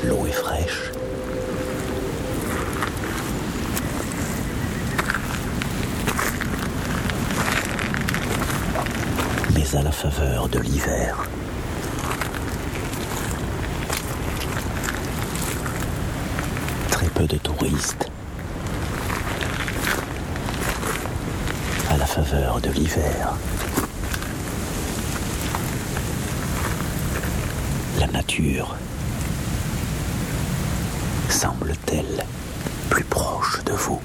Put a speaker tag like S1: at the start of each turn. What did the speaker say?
S1: L'eau est fraîche. Mais à la faveur de l'hiver, très peu de touristes. À la faveur de l'hiver, la nature semble-t-elle plus proche de vous?